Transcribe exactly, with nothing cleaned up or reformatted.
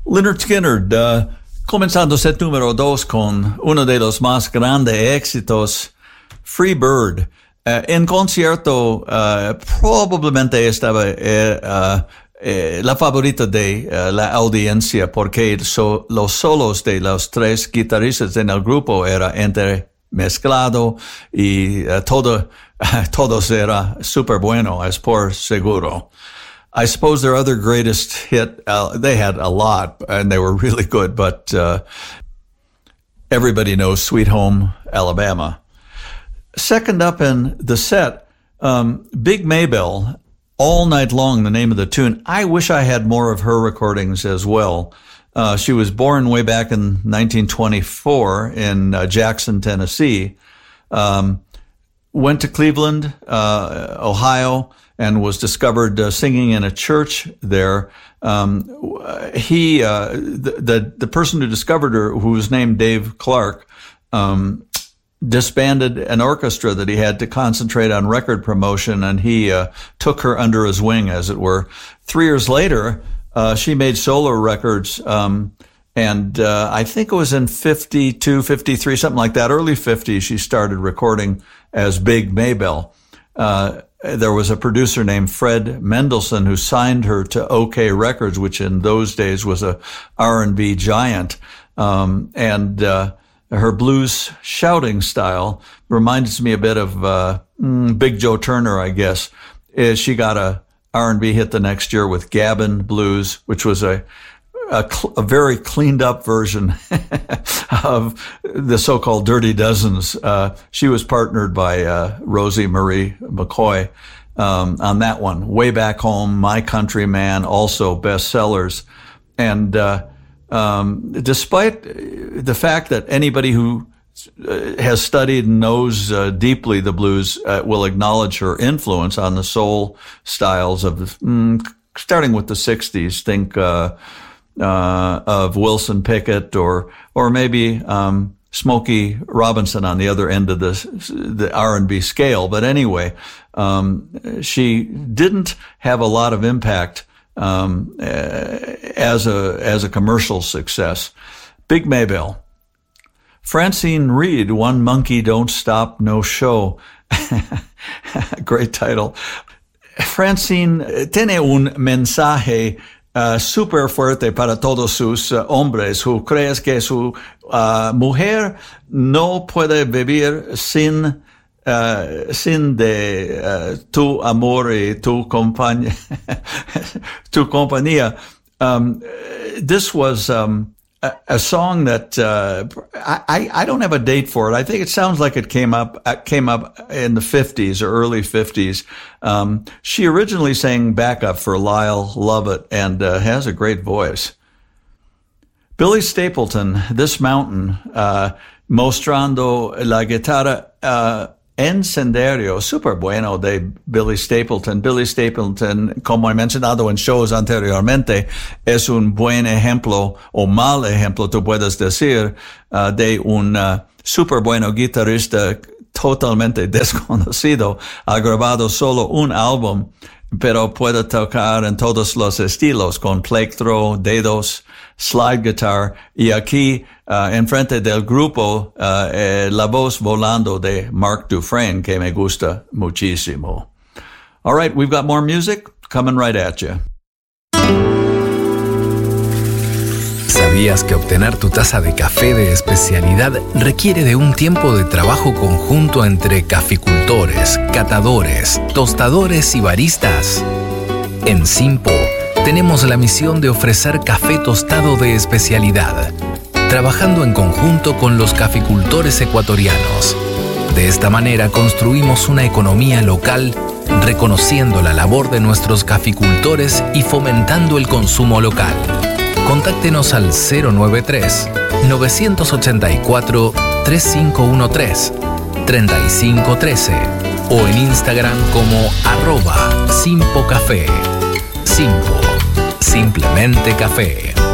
Lynyrd Skynyrd, uh, comenzando set número dos con uno de los más grandes éxitos, Free Bird. Uh, en concierto, uh, probablemente estaba eh, uh, eh, la favorita de uh, la audiencia porque so, los solos de los tres guitarristas en el grupo era entremezclado y uh, todo, uh, todos era super bueno, es por seguro. I suppose their other greatest hit, uh, they had a lot and they were really good, but uh, everybody knows Sweet Home Alabama. Second up in the set, um, Big Maybelle, All Night Long, the name of the tune. I wish I had more of her recordings as well. Uh, she was born way back in nineteen twenty-four in uh, Jackson, Tennessee. Um, went to Cleveland, uh, Ohio, and was discovered uh, singing in a church there. Um, he, uh, the, the, the person who discovered her, who was named Dave Clark, um, disbanded an orchestra that he had to concentrate on record promotion, and he uh, took her under his wing, as it were. Three years later, uh, she made solo records, um, and uh, I think it was in fifty-two, fifty-three, something like that, early fifties, she started recording as Big Maybelle. Uh, there was a producer named Fred Mendelssohn who signed her to OK Records, which in those days was a R and B giant, um, and uh her blues shouting style reminds me a bit of uh, Big Joe Turner, I guess. Uh, she got a R and B hit the next year with Gabbin Blues, which was a a, cl- a very cleaned up version of the so-called Dirty Dozens. Uh, she was partnered by uh, Rosie Marie McCoy um, on that one. Way Back Home, My Countryman, also bestsellers. And uh Um, despite the fact that anybody who uh, has studied and knows uh, deeply the blues uh, will acknowledge her influence on the soul styles of, mm, starting with the sixties, think uh, uh, of Wilson Pickett or or maybe um, Smokey Robinson on the other end of the the R and B scale. But anyway, um, she didn't have a lot of impact Um, uh, as a, as a commercial success. Big Maybelle. Francine Reed, One Monkey Don't Stop No Show. Great title. Francine tiene un mensaje uh, super fuerte para todos sus uh, hombres who crees que su uh, mujer no puede vivir sin Uh, sin de uh, tu amor y tu compañía. tu compañía. Um, this was um, a, a song that uh, I, I don't have a date for it. I think it sounds like it came up came up in the fifties or early fifties. Um, she originally sang backup for Lyle Lovett and uh, has a great voice. Billy Stapleton, This Mountain, uh, mostrando la guitarra uh, Encenderio, super bueno de Billy Stapleton. Billy Stapleton, como he mencionado en shows anteriormente, es un buen ejemplo, o mal ejemplo, tú puedes decir, uh, de un uh, super bueno guitarrista totalmente desconocido. Ha grabado solo un álbum, pero puede tocar en todos los estilos, con plectro, dedos, slide guitar, y aquí, uh, enfrente del grupo, uh, eh, la voz volando de Mark Dufresne, que me gusta muchísimo. All right, we've got more music coming right at you. ¿Sabías que obtener tu taza de café de especialidad requiere de un tiempo de trabajo conjunto entre caficultores, catadores, tostadores y baristas? En Simpo, tenemos la misión de ofrecer café tostado de especialidad, trabajando en conjunto con los caficultores ecuatorianos. De esta manera construimos una economía local, reconociendo la labor de nuestros caficultores y fomentando el consumo local. Contáctenos al cero nueve tres, nueve ocho cuatro, tres cinco uno tres, tres cinco uno tres o en Instagram como arroba Simpo Café. Simpo, simplemente café.